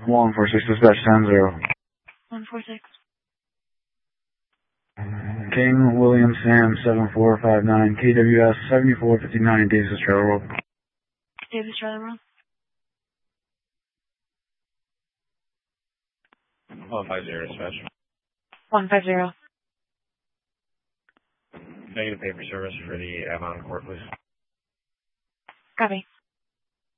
146, dispatch 10-0. 146. King William Sam 7459, KWS 7459, Davis Trailer World. Davis Trailer World. 150, dispatch. 150. Negative paper service for the Avon Court, please. Copy.